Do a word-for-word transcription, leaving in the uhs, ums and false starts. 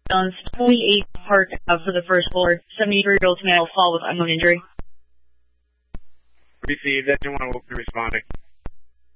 on twenty-eight Park Ave for the first floor. seventy-three-year-old male fall with unknown injury. Received. Engine one will be responding.